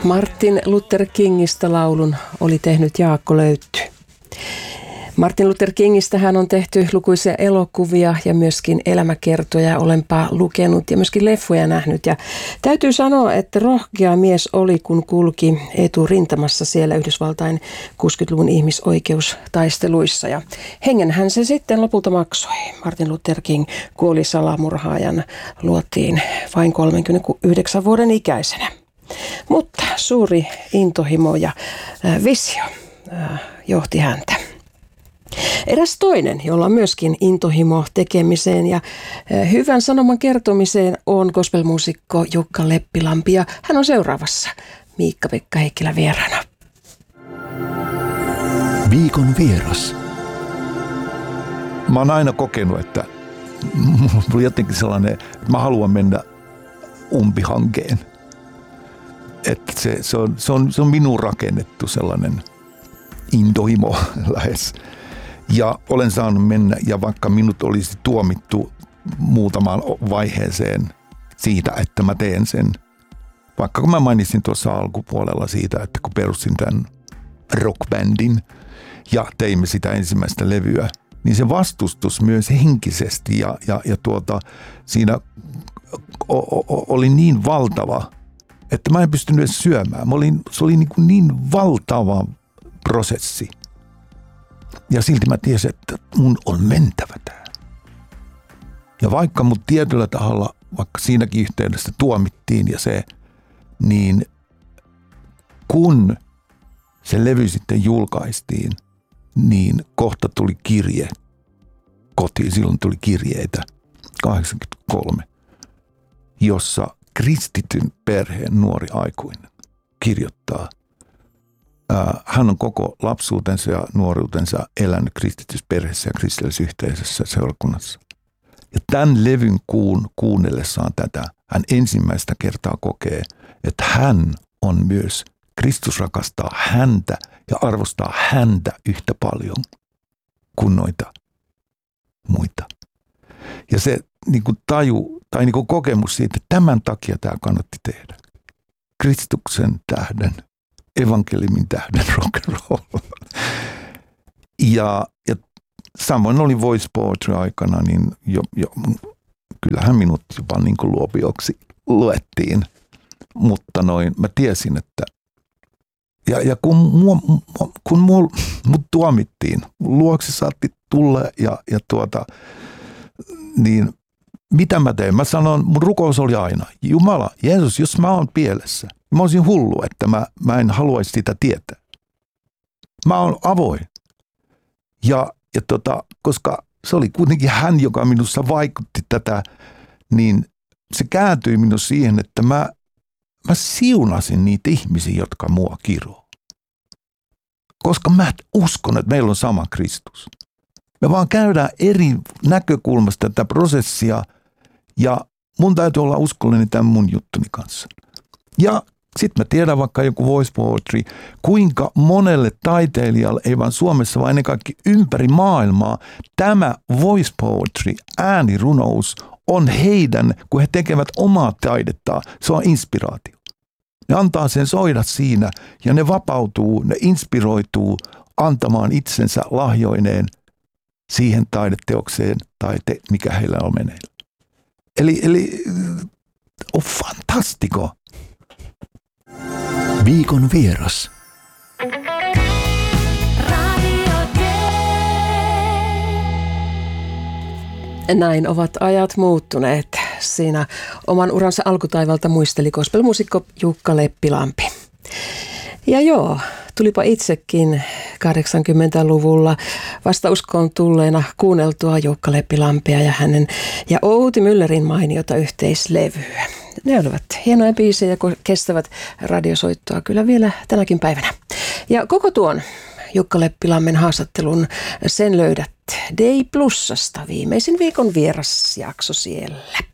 Martin Luther Kingistä laulun oli tehnyt Jaakko Löytty. Martin Luther Kingistä hän on tehty lukuisia elokuvia ja myöskin elämäkertoja, olenpa lukenut ja myöskin leffoja nähnyt. Ja täytyy sanoa, että rohkea mies oli, kun kulki eturintamassa siellä Yhdysvaltain 60-luvun ihmisoikeustaisteluissa. Ja hengenhän se sitten lopulta maksoi. Martin Luther King kuoli salamurhaajan luotiin vain 39 vuoden ikäisenä. Mutta suuri intohimo ja visio johti häntä. Eräs toinen, jolla on myöskin intohimo tekemiseen ja hyvän sanoman kertomiseen, on gospelmuusikko Jukka Leppilampi. Ja hän on seuraavassa Miikka-Pekka Heikkilä vieraana. Viikon vieras. Mä oon aina kokenut, että mulla on jotenkin sellainen, että mä haluan mennä umpihankeen. Että se on minun rakennettu sellainen intohimo lähes. Ja olen saanut mennä, ja vaikka minut olisi tuomittu muutamaan vaiheeseen siitä, että mä teen sen. Vaikka kun mä mainitsin tuossa alkupuolella siitä, että kun perustin tämän rockbändin ja teimme sitä ensimmäistä levyä, niin se vastustus myös henkisesti ja siinä oli niin valtava, että mä en pystynyt edes syömään. Se oli niin valtava prosessi. Ja silti mä tiesin, että mun on mentävä tää. Ja vaikka mut tietyllä tahalla, vaikka siinäkin yhteydessä tuomittiin ja se, niin kun se levy sitten julkaistiin, niin kohta tuli kirje kotiin. Silloin tuli kirjeitä 83, jossa kristityn perheen nuori aikuinen kirjoittaa. Hän on koko lapsuutensa ja nuoruutensa elänyt kristityssä perheessä ja kristillisessä yhteisössä seurakunnassa. Ja tämän levyn kuunnellessaan tätä, hän ensimmäistä kertaa kokee, että hän on myös, Kristus rakastaa häntä ja arvostaa häntä yhtä paljon kuin noita muita. Ja se niin kuin taju tai niin kuin kokemus siitä, että tämän takia tämä kannatti tehdä. Kristuksen tähden. Evankeliumin tähden rock'n'roll. Ja samoin oli Voice Poetry aikana, niin kyllähän minut jopa niin kuin luopioksi luettiin. Mutta mä tiesin, että ja kun mut tuomittiin, luoksi saatti tulla niin mitä mä tein? Mä sanon, mun rukous oli aina, Jumala, Jeesus, jos mä oon pielessä, mä olisin hullu, että mä en haluaisi sitä tietää. Mä oon avoin. Ja koska se oli kuitenkin hän, joka minussa vaikutti tätä, niin se kääntyi minussa siihen, että mä siunasin niitä ihmisiä, jotka mua kiroo. Koska mä uskon, että meillä on sama Kristus. Me vaan käydään eri näkökulmasta tätä prosessia ja mun täytyy olla uskollinen tämän mun juttuni kanssa. Ja sitten mä tiedän vaikka joku Voice Poetry, kuinka monelle taiteilijalle, ei vaan Suomessa, vaan ennen kaikkea ympäri maailmaa, tämä Voice Poetry, äänirunous, on heidän, kun he tekevät omaa taidettaan, se on inspiraatio. Ne antaa sen soida siinä ja ne vapautuu, ne inspiroituu antamaan itsensä lahjoineen siihen taideteokseen tai mikä heillä on meneillä. Eli on fantastiko. Viikon vieras. Näin ovat ajat muuttuneet. Siinä oman uransa alkutaivalta muisteli gospelmuusikko Jukka Leppilampi. Ja joo, tulipa itsekin 80-luvulla vasta uskoon tulleena kuunneltua Jukka Leppilampea ja hänen ja Outi Myllerin mainiota yhteislevyä. Ne olivat hienoja biisejä ja kestävät radiosoittoa kyllä vielä tänäkin päivänä. Ja koko tuon Jukka Leppilammen haastattelun sen löydät Day Plusasta, viimeisin viikon vierasjakso siellä.